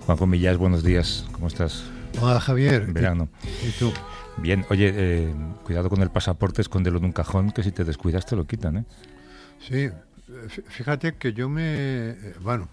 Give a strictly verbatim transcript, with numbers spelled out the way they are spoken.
Juanjo Millás, buenos días, ¿cómo estás? Hola Javier. Verano. ¿Y tú? Bien, oye, eh, cuidado con el pasaporte, escóndelo en un cajón, que si te descuidas te lo quitan, ¿eh? Sí, fíjate que yo me... Bueno,